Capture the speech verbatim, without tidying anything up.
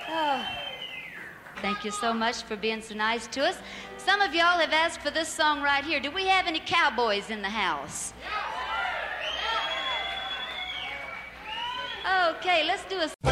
Oh, thank you so much for being so nice to us. Some of y'all have asked for this song right here. Do we have any cowboys in the house? Okay, let's do a...